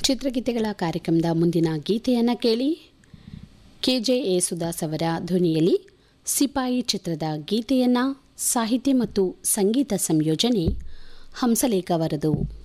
ಚಿತ್ರಗೀತೆಗಳ ಕಾರ್ಯಕ್ರಮದ ಮುಂದಿನ ಗೀತೆಯನ್ನು ಕೇಳಿ. KJ ಯೇಸುದಾಸ್ ಅವರ ಧ್ವನಿಯಲ್ಲಿ ಸಿಪಾಯಿ ಚಿತ್ರದ ಗೀತೆಯನ್ನು ಸಾಹಿತ್ಯ ಮತ್ತು ಸಂಗೀತ ಸಂಯೋಜನೆ ಹಂಸಲೇಖ ಅವರದು.